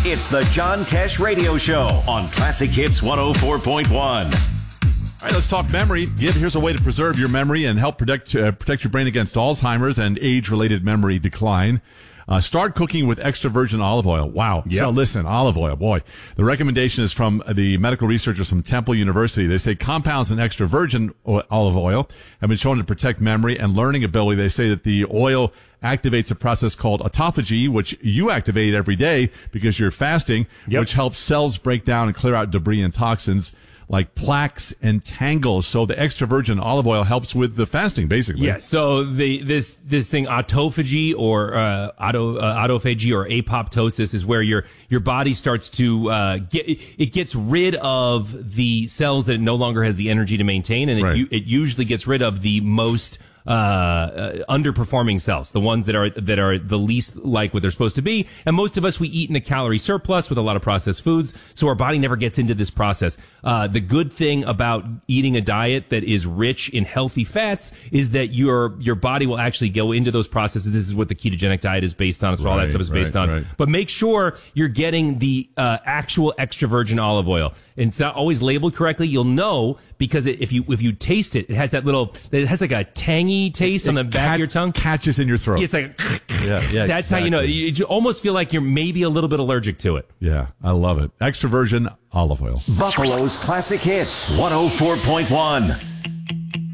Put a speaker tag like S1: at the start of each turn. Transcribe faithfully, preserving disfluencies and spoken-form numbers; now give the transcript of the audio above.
S1: It's the John Tesh Radio Show on Classic Hits one oh four point one.
S2: All right, let's talk memory. Here's a way to preserve your memory and help protect uh, protect your brain against Alzheimer's and age-related memory decline. Uh, start cooking with extra virgin olive oil. Wow. Yep. So listen, olive oil, boy. The recommendation is from the medical researchers from Temple University. They say compounds in extra virgin olive oil have been shown to protect memory and learning ability. They say that the oil activates a process called autophagy, which you activate every day because you're fasting, yep. which helps cells break down and clear out debris and toxins like plaques and tangles. So the extra virgin olive oil helps with the fasting, basically.
S3: Yeah. So the this this thing autophagy or uh, auto uh, autophagy or apoptosis is where your your body starts to uh, get it gets rid of the cells that it no longer has the energy to maintain, and it,
S2: right.
S3: it usually gets rid of the most uh, uh underperforming cells, the ones that are that are the least like what they're supposed to be. And most of us, we eat in a calorie surplus with a lot of processed foods, so our body never gets into this process. Uh the good thing about eating a diet that is rich in healthy fats is that your your body will actually go into those processes. This is what the ketogenic diet is based on. It's what all that stuff is based
S2: right,
S3: on.
S2: Right.
S3: But make sure you're getting the uh actual extra virgin olive oil. And it's not always labeled correctly. You'll know because it, if you if you taste it, it has that little it has like a tangy taste
S2: it,
S3: on the
S2: it
S3: back
S2: cat,
S3: of your tongue.
S2: Catches in your throat.
S3: It's like
S2: yeah, yeah.
S3: That's
S2: exactly.
S3: how you know. You, you almost feel like you're maybe a little bit allergic to it.
S2: Yeah, I love it. Extra virgin olive oil.
S1: Buffalo's Classic Hits one oh four point one.